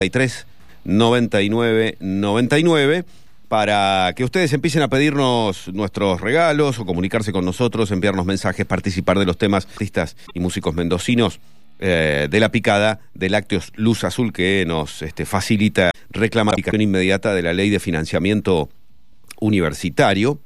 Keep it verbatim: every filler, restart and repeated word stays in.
tres noventa y nueve noventa y nueve para que ustedes empiecen a pedirnos nuestros regalos o comunicarse con nosotros, enviarnos mensajes, participar de los temas artistas y músicos mendocinos eh, de la picada de Lácteos Luz Azul, que nos este, facilita reclamación inmediata de la ley de financiamiento universitario.